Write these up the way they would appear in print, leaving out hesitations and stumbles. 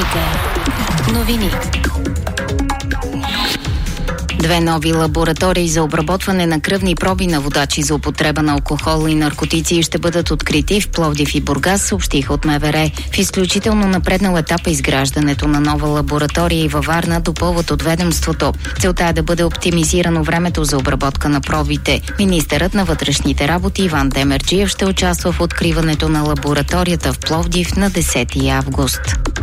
Вероника. Новини. 2 нови лаборатории за обработване на кръвни проби на водачи за употреба на алкохол и наркотици ще бъдат открити в Пловдив и Бургас, съобщиха от МВР. В изключително напреднал етап изграждането на нова лаборатория и във Варна допълват от ведомството. Целта е да бъде оптимизирано времето за обработка на пробите. Министърът на вътрешните работи Иван Демерджиев ще участва в откриването на лабораторията в Пловдив на 10 август.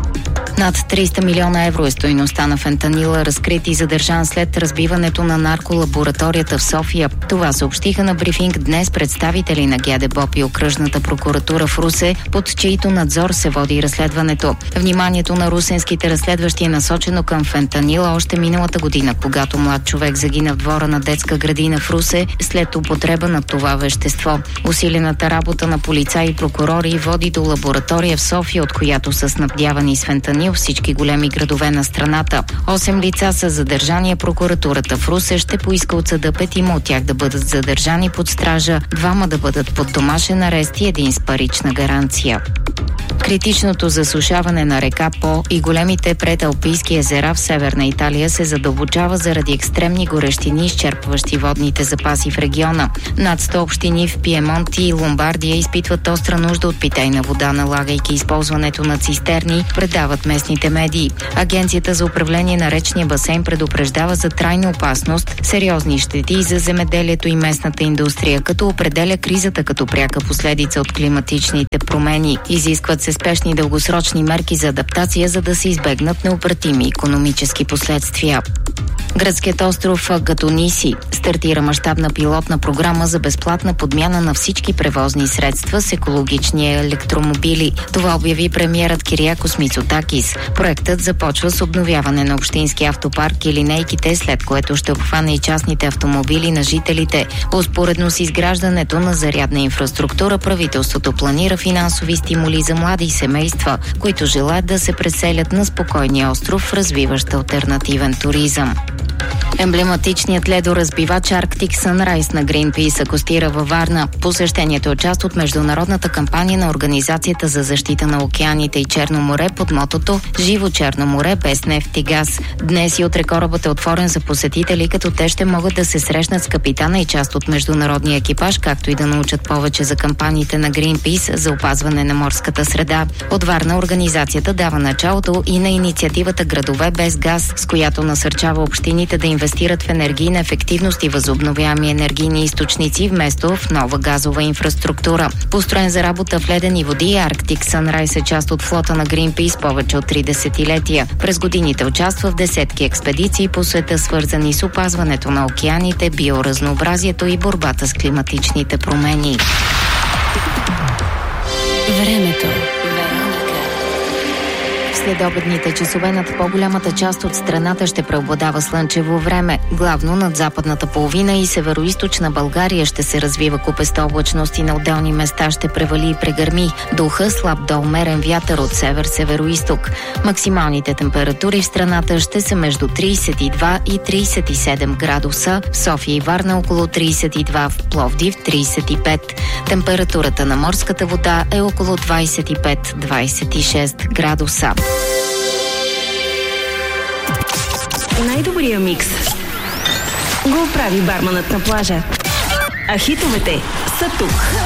Над 300 милиона евро е стойността на фентанила, разкрит и задържан след разбиването на нарколабораторията в София. Това съобщиха на брифинг днес представители на ГДБОП и окръжната прокуратура в Русе, под чието надзор се води разследването. Вниманието на русенските разследващи е насочено към фентанила още миналата година, когато млад човек загина в двора на детска градина в Русе след употреба на това вещество. Усилената работа на полицаи и прокурори води до лаборатория в София, от която са снабдявани с фентанил всички големи градове на страната. 8 лица са задържани, прокуратурата в Русе ще поиска от съда 5 от тях да бъдат задържани под стража, 2 да бъдат под домашен арест и 1 с парична гаранция. Критичното засушаване на река По и големите предалпийски езера в Северна Италия се задълбочава заради екстремни горещини, изчерпващи водните запаси в региона. Над 100 общини в Пиемонт и Ломбардия изпитват остра нужда от питейна вода, налагайки използването на цистерни, предават местните медии. Агенцията за управление на речния басейн предупреждава за трайна опасност, сериозни щети за земеделието и местната индустрия, като определя кризата като пряка последица от климатичните промени. Изискват се спешни дългосрочни мерки за адаптация, за да се избегнат необратими икономически последствия. Гръцкият остров Гатониси стартира мащабна пилотна програма за безплатна подмяна на всички превозни средства с екологични електромобили. Това обяви премиерът Кириакос Мицотакис. Проектът започва с обновяване на общински автопарк и линейките, след което ще обхване и частните автомобили на жителите. Успоредно с изграждането на зарядна инфраструктура, правителството планира финансови стимули за млади семейства, които желаят да се преселят на спокойния остров в развиващ алтернативен туризъм. Емблематичният ледоразбивач Arctic Sunrise на Greenpeace акостира във Варна. Посещението е част от международната кампания на Организацията за защита на океаните и Черно море под мотото «Живо Черно море без нефт и газ». Днес и утре корабът е отворен за посетители, като те ще могат да се срещнат с капитана и част от международния екипаж, както и да научат повече за кампаниите на Greenpeace за опазване на морската среда. От Варна организацията дава началото и на инициативата «Градове без газ», с която насърчава общините да инвестират в енергийна ефективност и възобновяеми енергийни източници вместо в нова газова инфраструктура. Построен за работа в ледени води, Arctic Sunrise е част от флота на Greenpeace повече от 3 десетилетия. През годините участва в десетки експедиции по света, свързани с опазването на океаните, биоразнообразието и борбата с климатичните промени. Времето. Следобедните часове над по-голямата част от страната ще преобладава слънчево време. Главно над западната половина и североизточна България ще се развива купеста облачност и на отделни места ще превали и прегърми. Духа слаб до умерен вятър от север-североизток. Максималните температури в страната ще са между 32 и 37 градуса. В София и Варна около 32, в Пловдив 35. Температурата на морската вода е около 25-26 градуса. Най-добрия микс го прави барманът на плажа. А хитовете са тук.